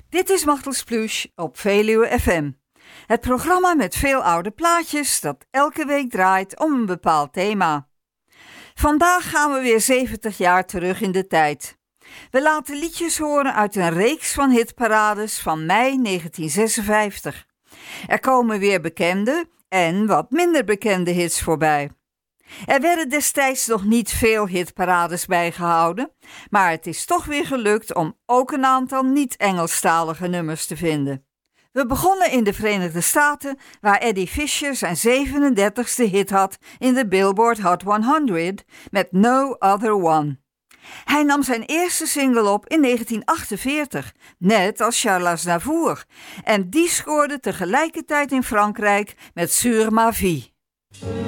Dit is Machtels Plush op Veluwe FM. Het programma met veel oude plaatjes dat elke week draait om een bepaald thema. Vandaag gaan we weer 70 jaar terug in de tijd. We laten liedjes horen uit een reeks van hitparades van mei 1956. Er komen weer bekende en wat minder bekende hits voorbij. Er werden destijds nog niet veel hitparades bijgehouden, maar het is toch weer gelukt om ook een aantal niet-Engelstalige nummers te vinden. We begonnen in de Verenigde Staten, waar Eddie Fisher zijn 37e hit had in de Billboard Hot 100 met No Other One. Hij nam zijn eerste single op in 1948, net als Charles Aznavour, en die scoorde tegelijkertijd in Frankrijk met Sur ma vie.